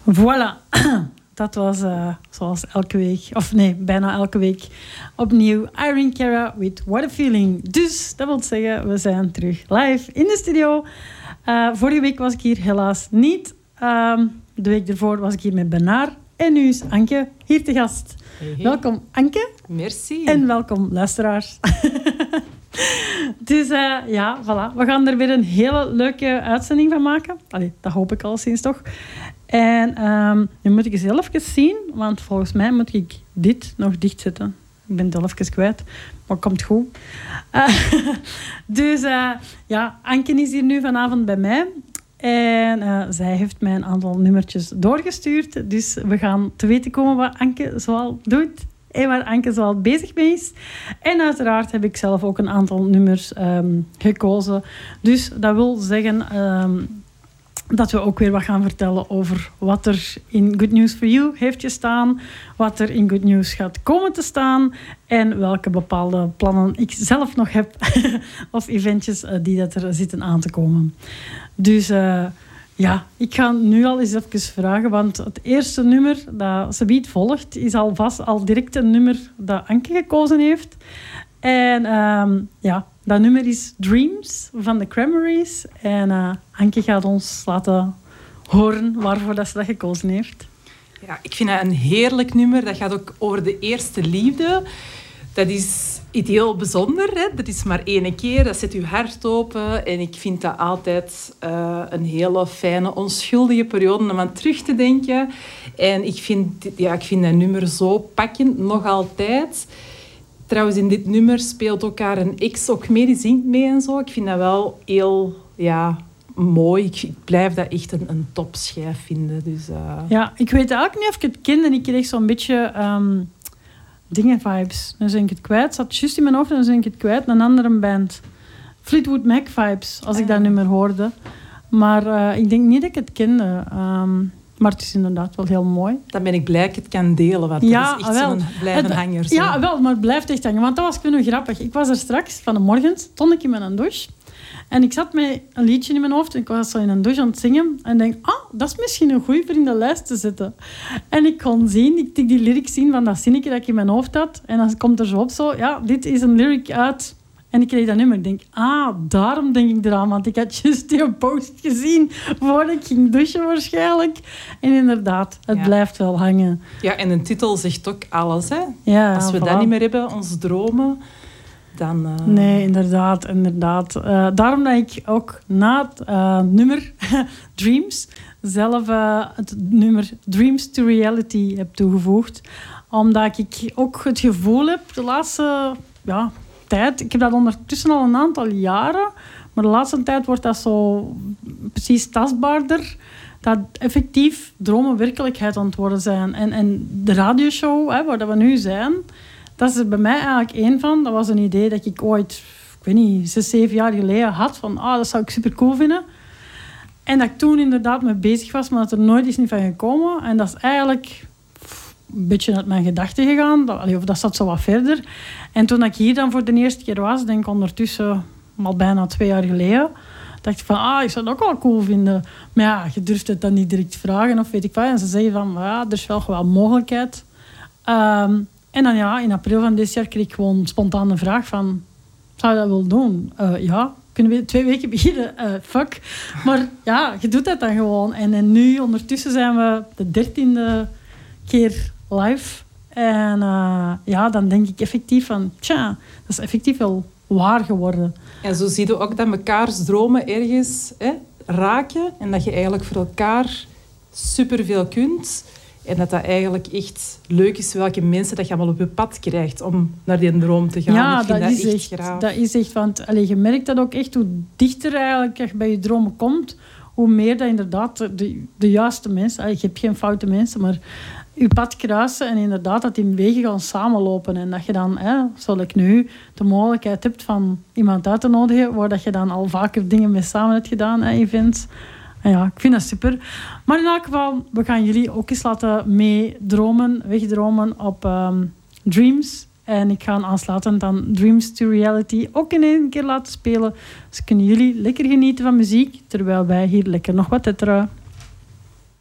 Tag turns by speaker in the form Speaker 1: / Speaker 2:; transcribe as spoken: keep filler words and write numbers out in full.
Speaker 1: Voilà. Dat was uh, zoals elke week, of nee, bijna elke week opnieuw Irene Cara with What a Feeling. Dus dat wil zeggen, we zijn terug live in de studio. Uh, vorige week was ik hier helaas niet. Uh, de week ervoor was ik hier met Bernard. En nu is Anke hier te gast.
Speaker 2: Hey, hey.
Speaker 1: Welkom Anke.
Speaker 2: Merci.
Speaker 1: En welkom luisteraars. Dus uh, ja, voilà. We gaan er weer een hele leuke uitzending van maken. Allee, dat hoop ik al sinds toch. En um, nu moet ik eens heel even zien, want volgens mij moet ik dit nog dichtzetten. Ik ben het al even kwijt, maar het komt goed. Uh, dus uh, ja, Anke is hier nu vanavond bij mij. En uh, zij heeft mij een aantal nummertjes doorgestuurd. Dus we gaan te weten komen wat Anke zoal doet. En waar Anke zoal bezig mee is. En uiteraard heb ik zelf ook een aantal nummers um, gekozen. Dus dat wil zeggen... Um, dat we ook weer wat gaan vertellen over wat er in Good News for You heeft gestaan, wat er in Good News gaat komen te staan en welke bepaalde plannen ik zelf nog heb of eventjes die dat er zitten aan te komen. Dus uh, ja, ik ga nu al eens even vragen, want het eerste nummer dat Sabiet volgt is alvast al direct een nummer dat Anke gekozen heeft. En um, ja, dat nummer is Dreams van de Cranberries. En uh, Anke gaat ons laten horen waarvoor dat ze dat gekozen heeft.
Speaker 2: Ja, ik vind dat een heerlijk nummer. Dat gaat ook over de eerste liefde. Dat is iets heel bijzonder. Hè? Dat is maar één keer. Dat zet je hart open. En ik vind dat altijd uh, een hele fijne, onschuldige periode om aan terug te denken. En ik vind, ja, ik vind dat nummer zo pakkend, nog altijd... Trouwens, in dit nummer speelt ook haar een ex ook mee, die zingt mee en zo. Ik vind dat wel heel ja, mooi. Ik, ik blijf dat echt een, een topschijf vinden. Dus, uh...
Speaker 1: Ja, ik weet eigenlijk niet of ik het ken en ik kreeg zo'n beetje um, dingen-vibes. Dan ben ik het kwijt. Het zat juist in mijn hoofd en dan ben ik het kwijt. Een andere band. Fleetwood Mac-vibes, als ik
Speaker 2: ah.
Speaker 1: dat nummer hoorde. Maar uh, ik denk niet dat ik het kende. Um, Maar het is inderdaad wel heel mooi.
Speaker 2: Dan ben ik blij dat ik het kan delen, want
Speaker 1: ja,
Speaker 2: dat is echt
Speaker 1: wel.
Speaker 2: zo'n blijven
Speaker 1: het,
Speaker 2: hanger. Zo.
Speaker 1: Ja, wel, maar het blijft echt hangen. Want dat was gewoon grappig. Ik was er straks, van de morgen, stond ik in mijn douche. En ik zat met een liedje in mijn hoofd. En ik was zo in een douche aan het zingen. En denk, ah, dat is misschien een goeie voor in de lijst te zetten. En ik kon zien, ik tik die lyrics zien van dat zinnetje dat ik in mijn hoofd had. En dan komt er zo op zo, ja, dit is een lyric uit... En ik kreeg dat nummer. Ik denk, ah, daarom denk ik eraan. Want ik had juist die post gezien voordat ik ging douchen waarschijnlijk. En inderdaad, het ja. blijft wel hangen.
Speaker 2: Ja, en een titel zegt ook alles, hè?
Speaker 1: Ja,
Speaker 2: als we
Speaker 1: voilà.
Speaker 2: dat niet meer hebben, onze dromen, dan... Uh...
Speaker 1: Nee, inderdaad, inderdaad. Uh, daarom dat ik ook na het uh, nummer Dreams zelf uh, het nummer Dreams to Reality heb toegevoegd. Omdat ik ook het gevoel heb, de laatste... ja. tijd. Ik heb dat ondertussen al een aantal jaren, maar de laatste tijd wordt dat zo precies tastbaarder, dat effectief dromen werkelijkheid aan het worden zijn. En, en de radioshow, hè, waar we nu zijn, dat is er bij mij eigenlijk één van. Dat was een idee dat ik ooit, ik weet niet, zes, zeven jaar geleden had, van ah, dat zou ik super cool vinden. En dat ik toen inderdaad mee bezig was, maar dat er nooit is niet van gekomen. En dat is eigenlijk... een beetje uit mijn gedachten gegaan. Dat, of dat zat zo wat verder. En toen ik hier dan voor de eerste keer was, denk ik ondertussen al bijna twee jaar geleden, dacht ik van, ah, ik zou het ook wel cool vinden. Maar ja, je durft het dan niet direct vragen of weet ik wat. En ze zeggen van, ja, er is wel gewoon mogelijkheid. Um, en dan ja, in april van dit jaar kreeg ik gewoon spontaan een vraag van, zou je dat willen doen? Uh, ja, kunnen we twee weken beginnen? Uh, fuck. Maar ja, je doet dat dan gewoon. En, en nu, ondertussen zijn we de dertiende keer live. En uh, ja, dan denk ik effectief van... Tja, dat is effectief wel waar geworden.
Speaker 2: En zo zie je ook dat mekaars dromen ergens hè, raken. En dat je eigenlijk voor elkaar superveel kunt. En dat dat eigenlijk echt leuk is welke mensen dat je allemaal op je pad krijgt om naar die droom te gaan.
Speaker 1: Ja,
Speaker 2: ik vind
Speaker 1: dat,
Speaker 2: dat,
Speaker 1: is
Speaker 2: echt
Speaker 1: echt,
Speaker 2: graag.
Speaker 1: dat is echt... Want allee, je merkt dat ook echt hoe dichter eigenlijk je bij je dromen komt. Hoe meer dat inderdaad de, de juiste mensen... Allee, je hebt geen foute mensen, maar... je pad kruisen en inderdaad dat die wegen gaan samenlopen. En dat je dan, hè, zoals ik nu, de mogelijkheid hebt van iemand uit te nodigen, waar dat je dan al vaker dingen mee samen hebt gedaan, hè, events. En ja, ik vind dat super. Maar in elk geval, we gaan jullie ook eens laten meedromen, wegdromen op um, Dreams. En ik ga aansluitend dan Dreams to Reality ook in één keer laten spelen. Dus kunnen jullie lekker genieten van muziek, terwijl wij hier lekker nog wat tetteren.